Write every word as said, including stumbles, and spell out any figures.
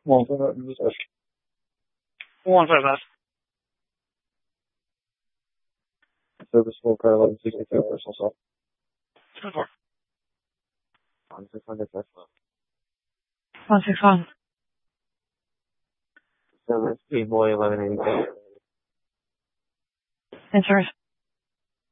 One five five. One five five. Service full car eleven sixty two personal self. Seven four. One six hundred Tesla. One six one. Seven speed boy eleven eighty two. Insurance.